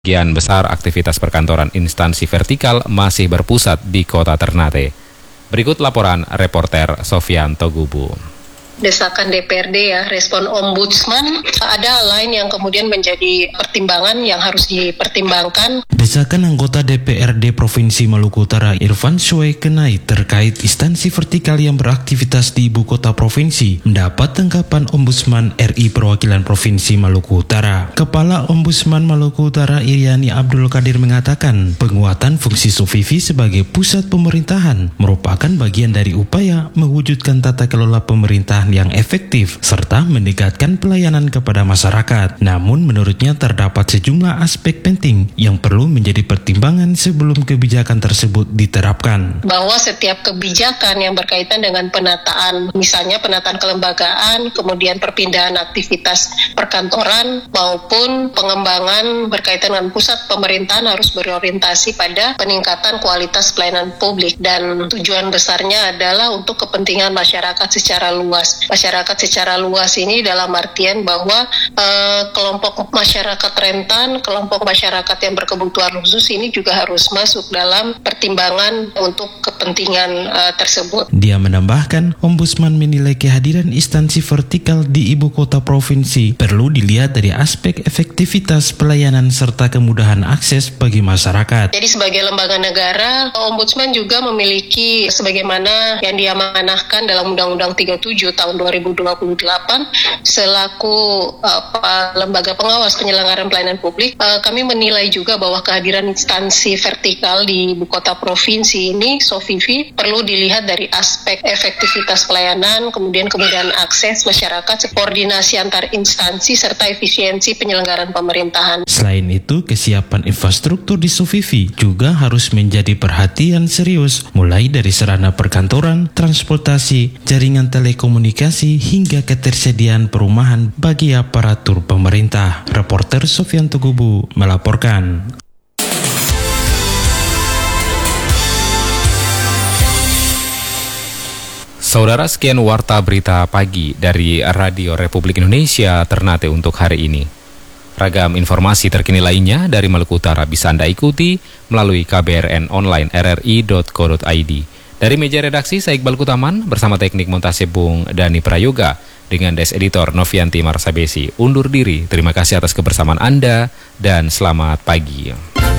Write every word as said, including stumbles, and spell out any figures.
Sebagian besar aktivitas perkantoran instansi vertikal masih berpusat di kota Ternate. Berikut laporan reporter Sofian Togubu. Desakan D P R D ya, respon Ombudsman, ada lain yang kemudian menjadi pertimbangan yang harus dipertimbangkan. Desakan anggota D P R D Provinsi Maluku Utara Irfan Syaikenai terkait instansi vertikal yang beraktivitas di ibu kota provinsi mendapat tanggapan Ombudsman R I Perwakilan Provinsi Maluku Utara. Kepala Ombudsman Maluku Utara Iriani Abdul Qadir mengatakan penguatan fungsi Sofivi sebagai pusat pemerintahan merupakan bagian dari upaya mewujudkan tata kelola pemerintahan yang efektif serta meningkatkan pelayanan kepada masyarakat. Namun menurutnya terdapat sejumlah aspek penting yang perlu menjadi pertimbangan sebelum kebijakan tersebut diterapkan. Bahwa setiap kebijakan yang berkaitan dengan penataan, misalnya penataan kelembagaan, kemudian perpindahan aktivitas perkantoran maupun pengembangan berkaitan dengan pusat pemerintahan harus berorientasi pada peningkatan kualitas pelayanan publik, dan tujuan besarnya adalah untuk kepentingan masyarakat secara luas. Masyarakat secara luas ini dalam artian bahwa eh, kelompok masyarakat rentan, kelompok masyarakat yang berkebutuhan khusus ini juga harus masuk dalam pertimbangan untuk kepentingan eh, tersebut. Dia menambahkan, Ombudsman menilai kehadiran instansi vertikal di ibu kota provinsi perlu dilihat dari aspek efektivitas pelayanan serta kemudahan akses bagi masyarakat. Jadi sebagai lembaga negara, Ombudsman juga memiliki sebagaimana yang diamanahkan dalam Undang-Undang tiga puluh tujuh tahun dua ribu dua puluh delapan selaku uh, lembaga pengawas penyelenggaraan pelayanan publik, uh, kami menilai juga bahwa kehadiran instansi vertikal di ibu kota provinsi ini, Sofivi, perlu dilihat dari aspek efektivitas pelayanan, kemudian kemudahan akses masyarakat, koordinasi antar instansi, serta efisiensi penyelenggaraan pemerintahan. Selain itu, kesiapan infrastruktur di Sofivi juga harus menjadi perhatian serius, mulai dari sarana perkantoran, transportasi, jaringan telekomunikasi, hingga ketersediaan perumahan bagi aparatur pemerintah. Reporter Sofian Togubu melaporkan. Saudara, sekian warta berita pagi dari Radio Republik Indonesia Ternate untuk hari ini. Ragam informasi terkini lainnya dari Maluku Utara bisa Anda ikuti melalui K B R N online r r i dot co dot i d. Dari meja redaksi, saya Iqbal Kutaman bersama teknik montase Bung Dani Prayoga dengan Des Editor Novianti Marsabesi undur diri. Terima kasih atas kebersamaan Anda dan selamat pagi.